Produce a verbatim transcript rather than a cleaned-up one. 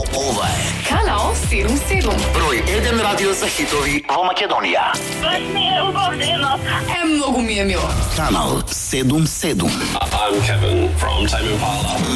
Ова е Kanal седум седум. број еден радио за хитови во Македонија. Баш ми е убавлено. Е, многу ми е мило. Канал седум седум. I'm Kevin from Tame Impala.